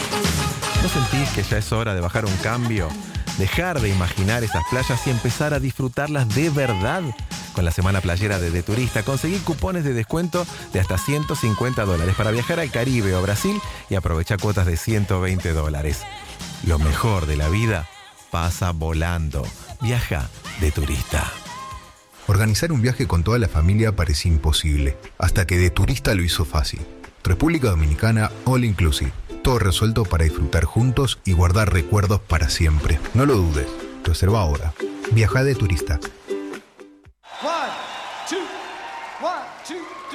¿No sentís que ya es hora de bajar un cambio? Dejar de imaginar esas playas y empezar a disfrutarlas de verdad. Con la Semana Playera de Turista conseguí cupones de descuento de hasta $150 para viajar al Caribe o Brasil y aprovechar cuotas de $120. Lo mejor de la vida pasa volando. Viaja de turista. Organizar un viaje con toda la familia parecía imposible, hasta que De Turista lo hizo fácil. República Dominicana All Inclusive. Todo resuelto para disfrutar juntos y guardar recuerdos para siempre. No lo dudes. Reserva ahora. Viaja de Turista.